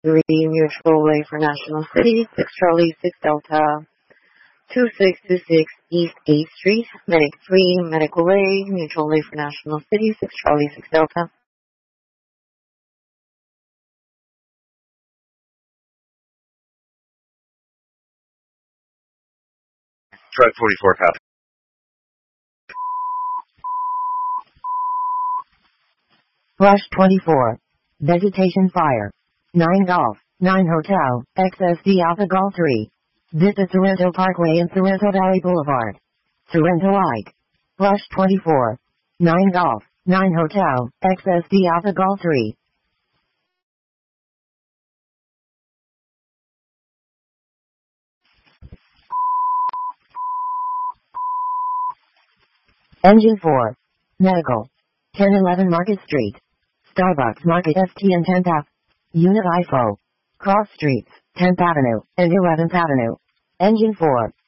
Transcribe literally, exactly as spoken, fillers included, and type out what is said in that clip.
three Mutual Way for National City, six Charlie, six Delta, two six two six East eighth Street, Medic three, Medical Way, Mutual Way for National City, six Charlie, six Delta. Truck forty-four, copy. Rush twenty-four. Vegetation fire. nine Golf, nine Hotel, X S D Alpha Golf three. Visit Sorrento Parkway and Sorrento Valley Boulevard. Sorrento Ike. Rush twenty-four. nine Golf, nine Hotel, X S D Alpha Golf three. Engine four. Medical. ten eleven Market Street. Starbucks Market S T and tenth Ave. Unit I F O. Cross Streets, tenth Avenue and eleventh Avenue. Engine four.